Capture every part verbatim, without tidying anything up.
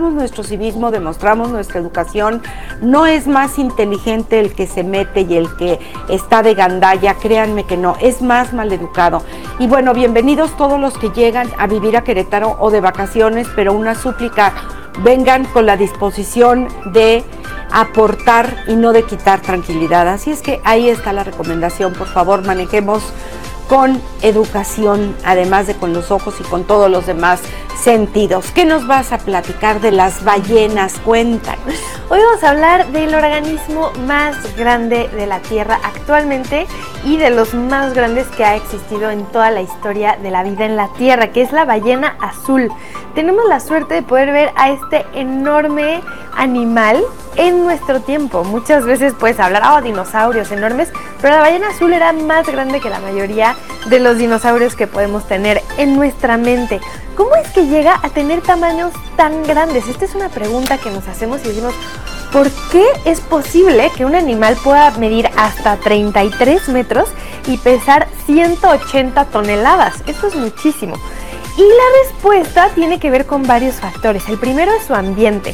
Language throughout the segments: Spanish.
demostramos nuestro civismo, demostramos nuestra educación. No es más inteligente el que se mete y el que está de gandalla, créanme que no, es más maleducado. Y bueno, bienvenidos todos los que llegan a vivir a Querétaro o de vacaciones, pero una súplica, vengan con la disposición de aportar y no de quitar tranquilidad. Así es que ahí está la recomendación, por favor, manejemos con educación, además de con los ojos y con todos los demás sentidos. ¿Qué nos vas a platicar de las ballenas? Cuéntanos. Hoy vamos a hablar del organismo más grande de la Tierra actualmente y de los más grandes que ha existido en toda la historia de la vida en la Tierra, que es la ballena azul. Tenemos la suerte de poder ver a este enorme animal en nuestro tiempo. Muchas veces puedes hablar, oh, dinosaurios enormes, pero la ballena azul era más grande que la mayoría de los dinosaurios que podemos tener en nuestra mente. ¿Cómo es que llega a tener tamaños tan grandes? Esta es una pregunta que nos hacemos y decimos, ¿por qué es posible que un animal pueda medir hasta treinta y tres metros y pesar ciento ochenta toneladas? Esto es muchísimo. Y la respuesta tiene que ver con varios factores. El primero es su ambiente.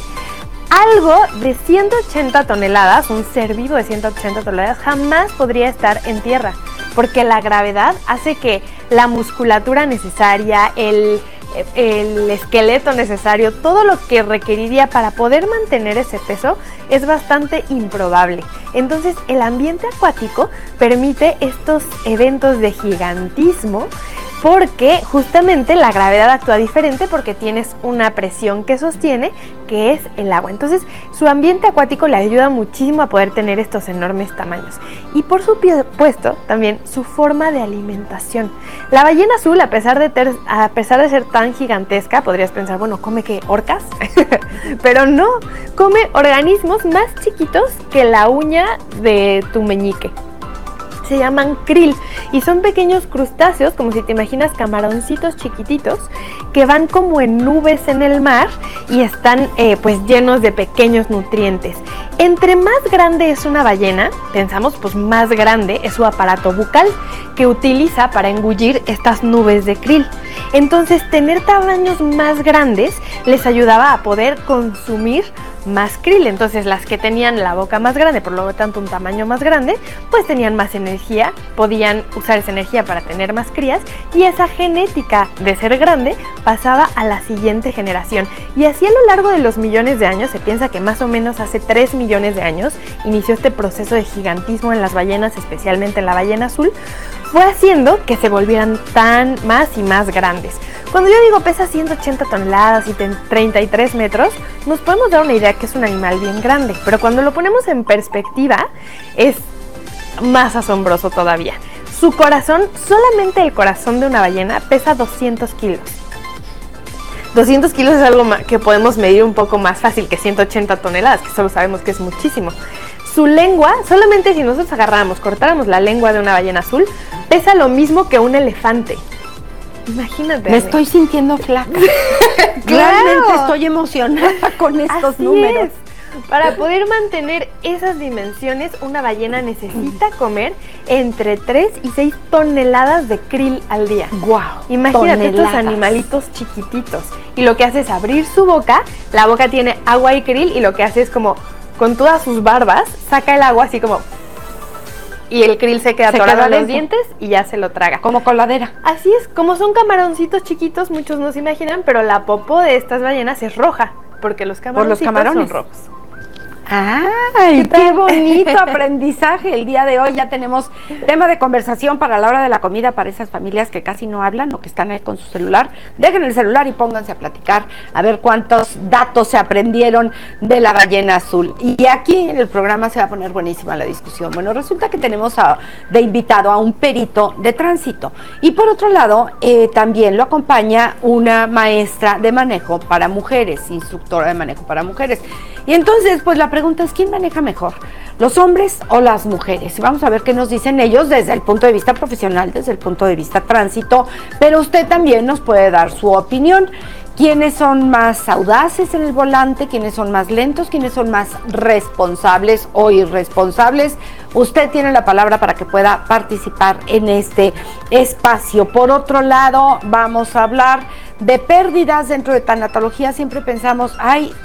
Algo de ciento ochenta toneladas, un ser vivo de ciento ochenta toneladas, jamás podría estar en tierra, porque la gravedad hace que la musculatura necesaria, el, el esqueleto necesario, todo lo que requeriría para poder mantener ese peso es bastante improbable. Entonces, el ambiente acuático permite estos eventos de gigantismo, porque justamente la gravedad actúa diferente porque tienes una presión que sostiene, que es el agua. Entonces, su ambiente acuático le ayuda muchísimo a poder tener estos enormes tamaños. Y por supuesto, también su forma de alimentación. La ballena azul, a pesar de, ter, a pesar de ser tan gigantesca, podrías pensar, bueno, ¿come qué? ¿Orcas? Pero no, come organismos más chiquitos que la uña de tu meñique. Se llaman krill y son pequeños crustáceos, como si te imaginas camaroncitos chiquititos que van como en nubes en el mar y están eh, pues llenos de pequeños nutrientes. Entre más grande es una ballena, pensamos pues más grande es su aparato bucal que utiliza para engullir estas nubes de krill. Entonces, tener tamaños más grandes les ayudaba a poder consumir más krill. Entonces, las que tenían la boca más grande, por lo tanto un tamaño más grande, pues tenían más energía, podían usar esa energía para tener más crías, y esa genética de ser grande pasaba a la siguiente generación. Y así a lo largo de los millones de años, se piensa que más o menos hace tres millones de años inició este proceso de gigantismo en las ballenas, especialmente en la ballena azul, fue haciendo que se volvieran tan más y más grandes. Cuando yo digo pesa ciento ochenta toneladas y treinta y tres metros, nos podemos dar una idea que es un animal bien grande, pero cuando lo ponemos en perspectiva es más asombroso todavía. Su corazón, solamente el corazón de una ballena, pesa doscientos kilos. doscientos kilos es algo que podemos medir un poco más fácil que ciento ochenta toneladas, que solo sabemos que es muchísimo. Su lengua, solamente si nosotros agarráramos, cortáramos la lengua de una ballena azul, pesa lo mismo que un elefante. Imagínate. Me estoy sintiendo flaca. Claro. Realmente estoy emocionada con estos Así números. Es. Para poder mantener esas dimensiones, una ballena necesita comer entre tres y seis toneladas de krill al día. Wow. Imagínate estos animalitos chiquititos. Y lo que hace es abrir su boca, la boca tiene agua y krill, y lo que hace es como, con todas sus barbas, saca el agua así como, y el krill se queda atorado en los dientes y ya se lo traga. Como coladera. Así es, como son camaroncitos chiquitos, muchos no se imaginan, pero la popó de estas ballenas es roja, porque los camaroncitos Por los camarones. son rojos. ¡Ay, qué, qué bonito aprendizaje! El día de hoy ya tenemos tema de conversación para la hora de la comida para esas familias que casi no hablan o que están ahí con su celular. Dejen el celular y pónganse a platicar a ver cuántos datos se aprendieron de la ballena azul. Y aquí en el programa se va a poner buenísima la discusión. Bueno, resulta que tenemos a, de invitado a un perito de tránsito. Y por otro lado, eh, también lo acompaña una maestra de manejo para mujeres, instructora de manejo para mujeres. Y entonces, pues la pregunta es, ¿quién maneja mejor? ¿Los hombres o las mujeres? Y vamos a ver qué nos dicen ellos desde el punto de vista profesional, desde el punto de vista tránsito, pero usted también nos puede dar su opinión. ¿Quiénes son más audaces en el volante? ¿Quiénes son más lentos? ¿Quiénes son más responsables o irresponsables? Usted tiene la palabra para que pueda participar en este espacio. Por otro lado, vamos a hablar de pérdidas dentro de tanatología. Siempre pensamos, ay,